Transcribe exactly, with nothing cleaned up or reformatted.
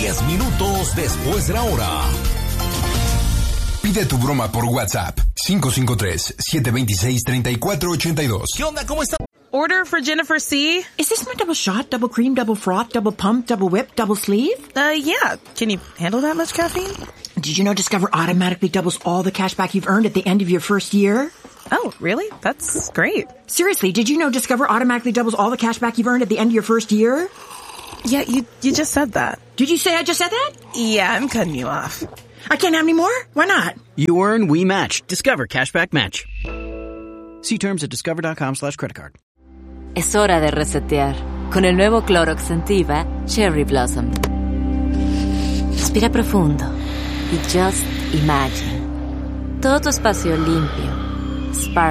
diez minutos después de la hora. Pide tu broma por WhatsApp. cinco cinco tres, siete dos seis, tres cuatro ocho dos. ¿Qué onda? ¿Cómo está? Order for Jennifer C. Is this my double shot, double cream, double froth, double pump, double whip, double sleeve? Uh, yeah. Can you handle that much caffeine? Did you know Discover automatically doubles all the cash back you've earned at the end of your first year? Oh, really? That's great. Seriously, did you know Discover automatically doubles all the cash back you've earned at the end of your first year? Yeah, you you just said that. Did you say I just said that? Yeah, I'm cutting you off. I can't have any more? Why not? You earn, we match. Discover Cashback Match. See terms at discover.com slash credit card. Es hora de resetear. Con el nuevo Clorox Scentiva Cherry Blossom. Respira profundo y just imagine. Todo tu espacio limpio, sparkling.